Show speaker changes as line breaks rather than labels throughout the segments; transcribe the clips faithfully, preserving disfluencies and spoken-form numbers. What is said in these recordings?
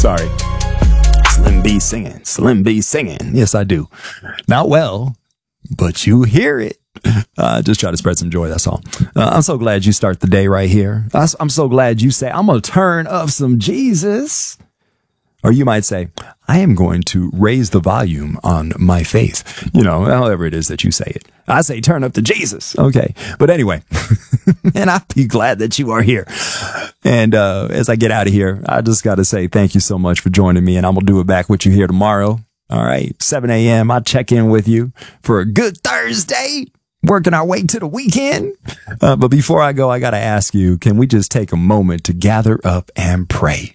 Sorry. Slim B singing. Slim B singing. Yes, I do. Not well, but you hear it. Uh, just try to spread some joy. That's all. Uh, I'm so glad you start the day right here. I'm so glad you say, I'm going to turn up some Jesus. Or you might say, I am going to raise the volume on my faith. You know, however it is that you say it. I say, turn up to Jesus. Okay. But anyway, and I'll be glad that you are here. And uh, as I get out of here, I just got to say thank you so much for joining me. And I'm going to do it back with you here tomorrow. All right. seven a.m. I'll check in with you for a good Thursday. Working our way to the weekend. Uh, but before I go, I got to ask you, can we just take a moment to gather up and pray?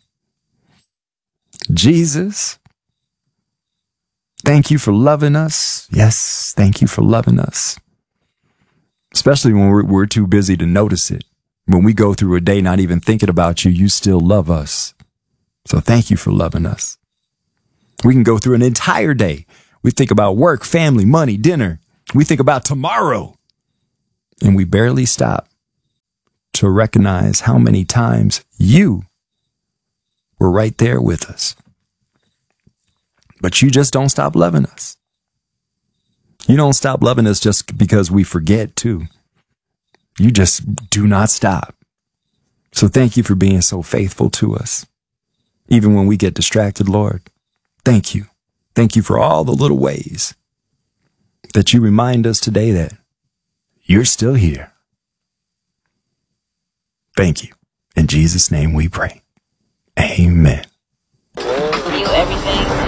Jesus, thank you for loving us. Yes, thank you for loving us. Especially when we're, we're too busy to notice it. When we go through a day not even thinking about you, you still love us. So thank you for loving us. We can go through an entire day. We think about work, family, money, dinner. We think about tomorrow. And we barely stop to recognize how many times you were right there with us. But you just don't stop loving us. You don't stop loving us just because we forget too. You just do not stop. So thank you for being so faithful to us. Even when we get distracted, Lord, thank you. Thank you for all the little ways that you remind us today that you're still here. Thank you. In Jesus' name we pray. Amen.
Review everything.